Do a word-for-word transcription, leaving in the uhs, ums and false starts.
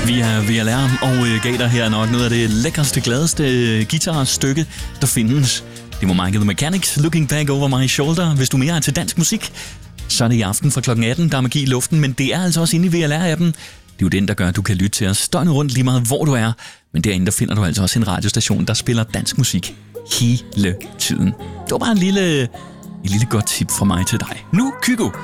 Vi er V L R og øh, gav dig her nok noget af det lækreste, gladeste øh, guitarstykke, der findes. Det var Michael the Mechanics, Looking Back Over My Shoulder. Hvis du mere er til dansk musik, så er det i aften fra klokken atten, der er magi i luften, men det er altså også inde i V L R-appen. Det er jo den, der gør, at du kan lytte til os døgnet rundt lige meget, hvor du er. Men derinde, der finder du altså også en radiostation, der spiller dansk musik hele tiden. Det var bare en lille, et lille godt tip fra mig til dig. Nu, Kygo!